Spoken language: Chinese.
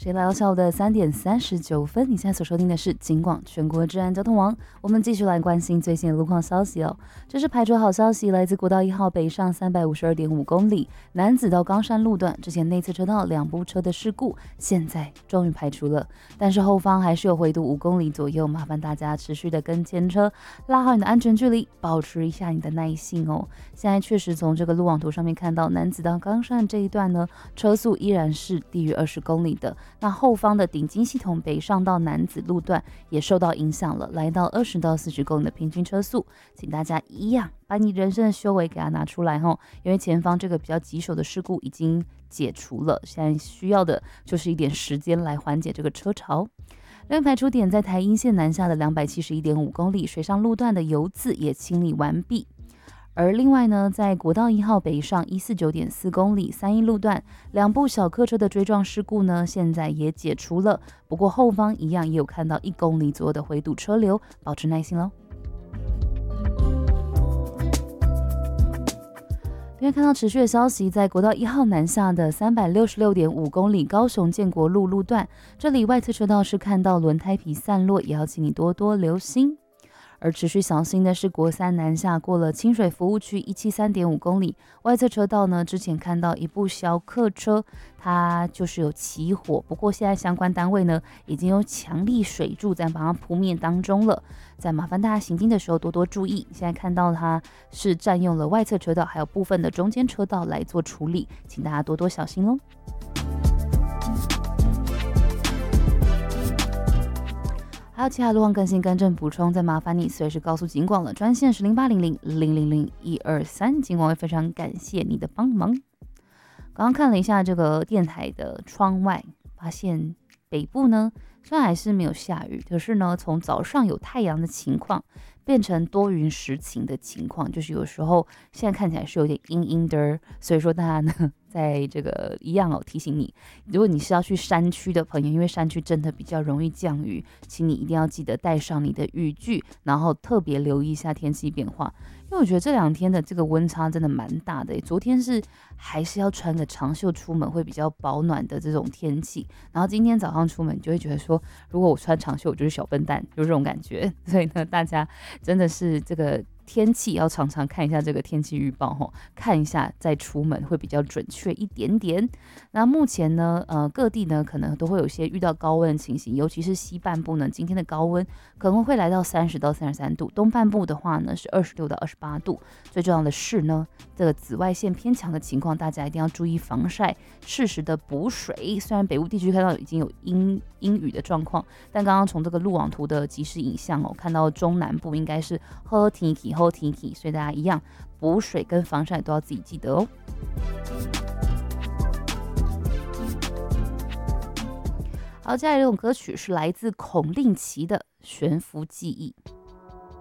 时间来到下午的3:39，你现在所收听的是警广全国治安交通网。我们继续来关心最新的路况消息哦。这是排除好消息，来自国道1号北上352.5公里，南子到冈山路段之前内侧车道2部车的事故，现在终于排除了，但是后方还是有回堵5公里左右，麻烦大家持续的跟前车，拉好你的安全距离，保持一下你的耐性哦。现在确实从这个路网图上面看到，南子到冈山这一段呢，车速依然是低于20公里的。那后方的顶金系统北上到南子路段也受到影响了，来到20到40公里的平均车速，请大家一样把你人生的修为给它拿出来吼，因为前方这个比较棘手的事故已经解除了，现在需要的就是一点时间来缓解这个车潮。另外排除点在台阴线南下的271.5公里，水上路段的油渍也清理完毕。而另外呢，在国道1号北上149.4公里三义路段2部小客车的追撞事故呢，现在也解除了，不过后方一样也有看到1公里左右的回堵车流，保持耐心咯。另外看到持续的消息，在国道1号南下的366.5公里高雄建国路路段，这里外侧车道是看到轮胎皮散落，也要请你多多留心。而持续小心的是国3南下过了清水服务区173.5公里，外侧车道呢，之前看到一部小客车，它就是有起火，不过现在相关单位呢，已经有强力水柱在把它扑灭当中了，在麻烦大家行经的时候多多注意。现在看到它是占用了外侧车道，还有部分的中间车道来做处理，请大家多多小心咯。还有其他路况更新更正补充，再麻烦你随时告诉警广了，专线是0800-000-123，警广会非常感谢你的帮忙。刚刚看了一下这个电台的窗外，发现北部呢虽然还是没有下雨，可是呢从早上有太阳的情况变成多云时晴的情况，就是有时候现在看起来是有点阴阴的，所以说大家呢在这个一样提醒你，如果你是要去山区的朋友，因为山区真的比较容易降雨，请你一定要记得带上你的雨具，然后特别留意一下天气变化。因为我觉得这2天的这个温差真的蛮大的，昨天是还是要穿个长袖出门会比较保暖的这种天气，然后今天早上出门就会觉得说，如果我穿长袖我就是小笨蛋，就这种感觉。所以呢，大家真的是这个天气要常常看一下这个天气预报，看一下再出门会比较准确一点点。那目前呢，各地呢可能都会有些遇到高温的情形，尤其是西半部呢，今天的高温可能会来到30到33度，东半部的话呢是26到28度。最重要的是呢，这个紫外线偏强的情况，大家一定要注意防晒，适时的补水。虽然北部地区看到已经有阴雨的状况，但刚刚从这个路网图的即时影像看到中南部应该是喝天气，所以大家一样补水跟防晒都要自己记得哦。好，接下来这首歌曲是来自孔令奇的《悬浮记忆》。